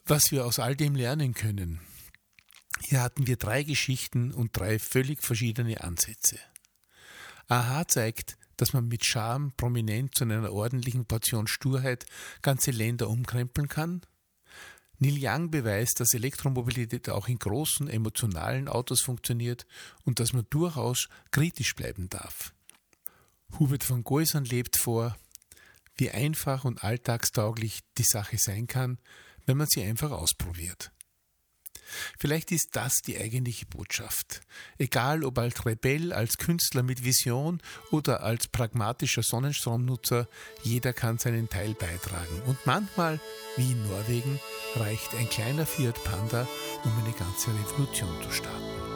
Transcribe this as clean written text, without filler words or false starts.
Was wir aus all dem lernen können. Hier hatten wir 3 Geschichten und 3 völlig verschiedene Ansätze. Aha zeigt, dass man mit Charme, Prominenz und einer ordentlichen Portion Sturheit ganze Länder umkrempeln kann. Neil Young beweist, dass Elektromobilität auch in großen, emotionalen Autos funktioniert und dass man durchaus kritisch bleiben darf. Hubert von Goisern lebt vor, wie einfach und alltagstauglich die Sache sein kann, wenn man sie einfach ausprobiert. Vielleicht ist das die eigentliche Botschaft. Egal ob als Rebell, als Künstler mit Vision oder als pragmatischer Sonnenstromnutzer, jeder kann seinen Teil beitragen. Und manchmal, wie in Norwegen, reicht ein kleiner Fiat Panda, um eine ganze Revolution zu starten.